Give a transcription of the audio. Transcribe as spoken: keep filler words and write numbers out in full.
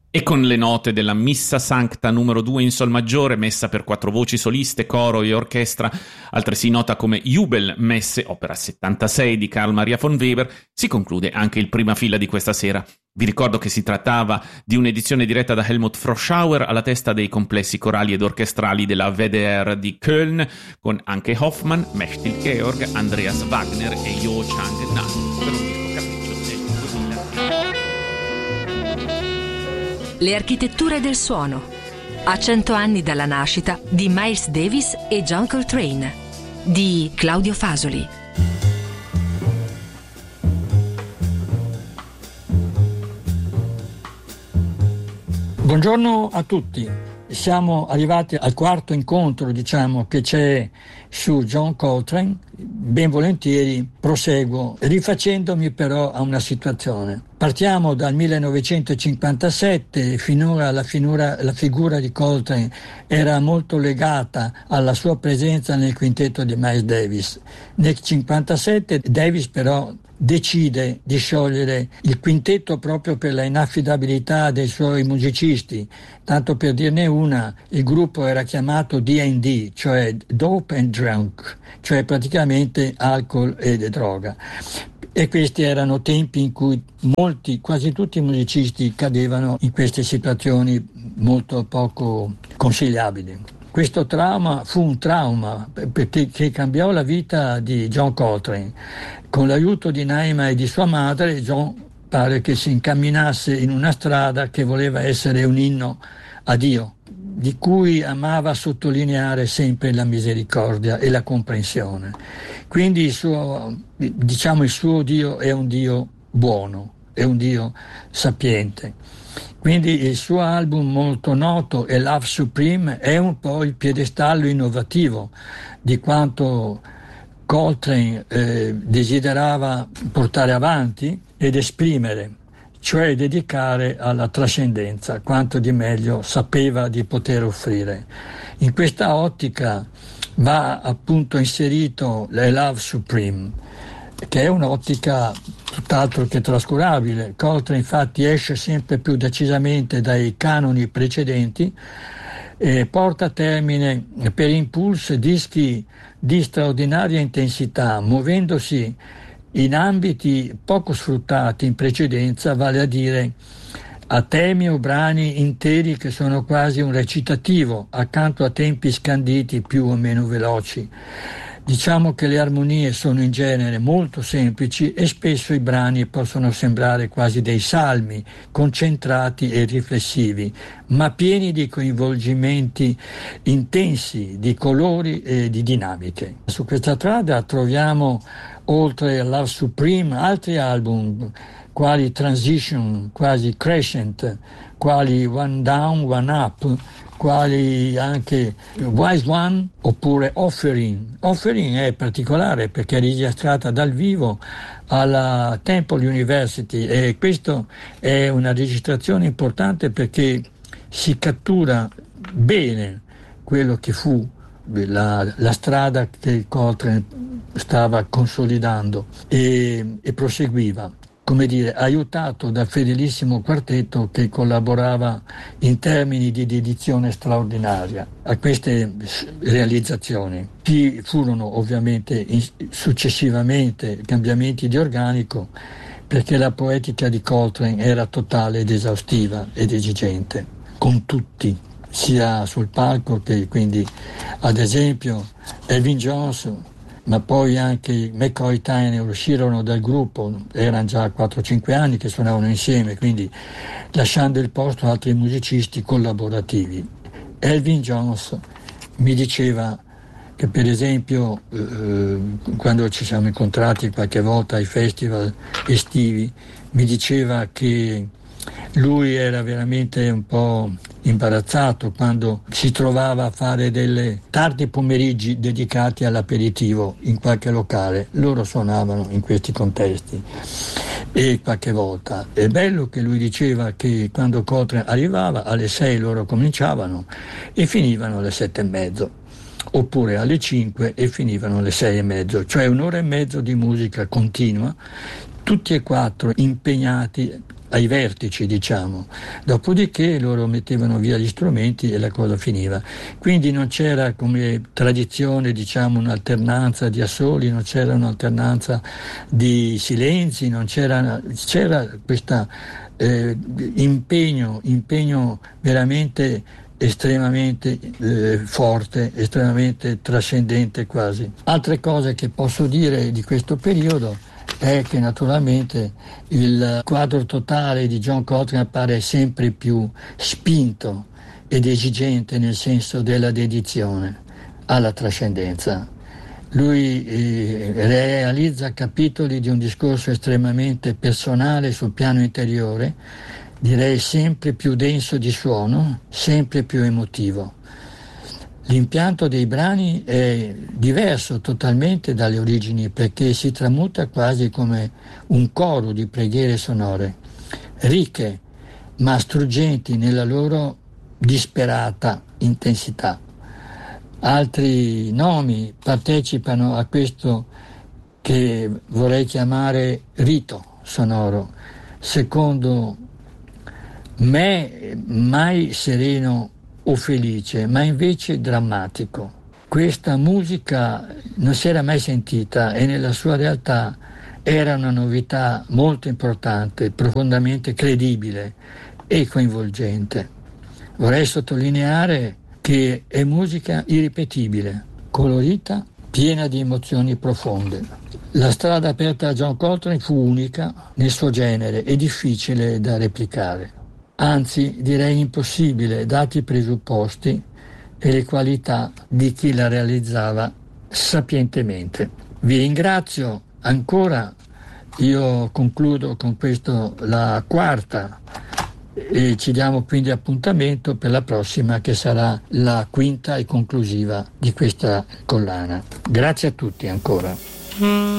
E con le note della Missa Sancta numero due in sol maggiore, messa per quattro voci soliste, coro e orchestra, altresì nota come Jubel Messe, opera settantasei di Carl Maria von Weber, si conclude anche il prima fila di questa sera. Vi ricordo che si trattava di un'edizione diretta da Helmut Froschauer alla testa dei complessi corali ed orchestrali della W D R di Köln, con anche Hoffmann, Mechtil Georg, Andreas Wagner e Yo Chang-nam, per un disco capriccio del duemila. Le architetture del suono. A cento anni dalla nascita di Miles Davis e John Coltrane, di Claudio Fasoli. Buongiorno a tutti. Siamo arrivati al quarto incontro, diciamo, che c'è su John Coltrane. Ben volentieri proseguo, rifacendomi però a una situazione. Partiamo dal millenovecentocinquantasette, finora la, finura, la figura di Coltrane era molto legata alla sua presenza nel quintetto di Miles Davis. Nel cinquantasette Davis però decide di sciogliere il quintetto proprio per la inaffidabilità dei suoi musicisti. Tanto per dirne una, il gruppo era chiamato D and D, cioè Dope and Drunk, cioè praticamente alcol e droga. E questi erano tempi in cui molti, quasi tutti i musicisti cadevano in queste situazioni molto poco consigliabili. Questo trauma fu un trauma perché che cambiò la vita di John Coltrane. Con l'aiuto di Naima e di sua madre, John pare che si incamminasse in una strada che voleva essere un inno a Dio, di cui amava sottolineare sempre la misericordia e la comprensione. Quindi il suo, diciamo, il suo Dio è un Dio buono, è un Dio sapiente. Quindi il suo album molto noto, A Love Supreme, è un po' il piedestallo innovativo di quanto Coltrane eh, desiderava portare avanti ed esprimere, cioè dedicare alla trascendenza quanto di meglio sapeva di poter offrire. In questa ottica va appunto inserito la Love Supreme, che è un'ottica tutt'altro che trascurabile. Coltrane infatti esce sempre più decisamente dai canoni precedenti e porta a termine per impulso dischi di straordinaria intensità, muovendosi in ambiti poco sfruttati in precedenza, vale a dire a temi o brani interi che sono quasi un recitativo, accanto a tempi scanditi più o meno veloci. Diciamo che le armonie sono in genere molto semplici e spesso i brani possono sembrare quasi dei salmi, concentrati e riflessivi, ma pieni di coinvolgimenti intensi, di colori e di dinamiche. Su questa strada troviamo, oltre a Love Supreme, altri album quali Transition, quasi Crescent, quali One Down, One Up, quali anche Wise One oppure Offering. Offering è particolare perché è registrata dal vivo alla Temple University e questo è una registrazione importante perché si cattura bene quello che fu la, la strada che Coltrane stava consolidando e, e proseguiva, come dire, aiutato dal fedelissimo quartetto che collaborava in termini di dedizione straordinaria a queste realizzazioni. Ci furono ovviamente in, successivamente cambiamenti di organico perché la poetica di Coltrane era totale ed esaustiva ed esigente, con tutti, sia sul palco che quindi, ad esempio, Elvin Jones, ma poi anche McCoy Tyner uscirono dal gruppo, erano già quattro cinque anni che suonavano insieme, quindi lasciando il posto a altri musicisti collaborativi. Elvin Jones mi diceva che per esempio eh, quando ci siamo incontrati qualche volta ai festival estivi, mi diceva che lui era veramente un po' imbarazzato quando si trovava a fare delle tardi pomeriggi dedicati all'aperitivo in qualche locale. Loro suonavano in questi contesti e qualche volta è bello che lui diceva che quando Coltrane arrivava alle sei loro cominciavano e finivano alle sette e mezzo, oppure alle cinque e finivano alle sei e mezzo, cioè un'ora e mezzo di musica continua tutti e quattro impegnati ai vertici, diciamo. Dopodiché loro mettevano via gli strumenti e la cosa finiva. Quindi non c'era come tradizione, diciamo, un'alternanza di assoli, non c'era un'alternanza di silenzi, non c'era, c'era questo eh, impegno, impegno veramente estremamente eh, forte, estremamente trascendente quasi. Altre cose che posso dire di questo periodo è che naturalmente il quadro totale di John Coltrane appare sempre più spinto ed esigente nel senso della dedizione alla trascendenza. Lui eh, realizza capitoli di un discorso estremamente personale sul piano interiore, direi sempre più denso di suono, sempre più emotivo. L'impianto dei brani è diverso totalmente dalle origini perché si tramuta quasi come un coro di preghiere sonore, ricche ma struggenti nella loro disperata intensità. Altri nomi partecipano a questo che vorrei chiamare rito sonoro, secondo me mai sereno o felice, ma invece drammatico. Questa musica non si era mai sentita e nella sua realtà era una novità molto importante, profondamente credibile e coinvolgente. Vorrei sottolineare che è musica irripetibile, colorita, piena di emozioni profonde. La strada aperta a John Coltrane fu unica nel suo genere e difficile da replicare. Anzi, direi impossibile, dati i presupposti e le qualità di chi la realizzava sapientemente. Vi ringrazio ancora, io concludo con questo la quarta e ci diamo quindi appuntamento per la prossima che sarà la quinta e conclusiva di questa collana. Grazie a tutti ancora.